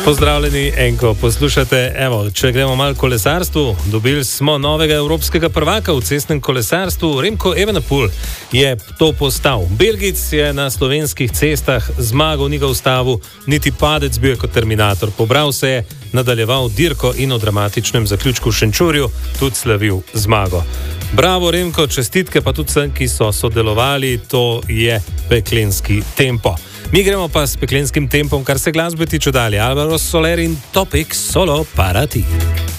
Pozdravljeni, Enko, poslušate, evo, če gremo malo kolesarstvu, dobili smo novega evropskega prvaka v cestnem kolesarstvu, Remco Evenepoel je to postal. Belgijec je na slovenskih cestah zmagal, ni ga ustavil, niti padec, bil je kot Terminator. Pobral se je, nadaljeval dirko in v dramatičnem zaključku v Šenčurju tudi slavil zmago. Bravo, Remco, čestitke pa tudi vsem, ki so sodelovali, to je peklenski tempo. Mi gremo pa s peklenskim tempom, kar se glasbe tiče dalje. Alvaro Soler in Topic Solo para ti.